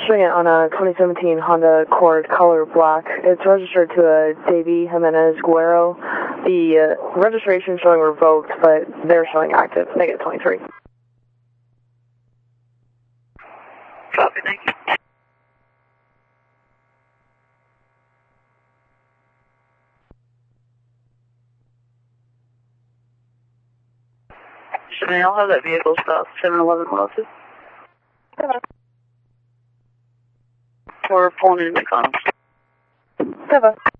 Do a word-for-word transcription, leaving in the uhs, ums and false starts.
showing it on a twenty seventeen Honda Accord color black. It's registered to a Davey Jimenez Guerrero. The uh, registration showing revoked, but they're showing active, negative twenty-three. Copy, thank you. Chanel, I'll have that vehicle stop seven eleven one oh two. Seven. We're pulling into McDonald's. Seven.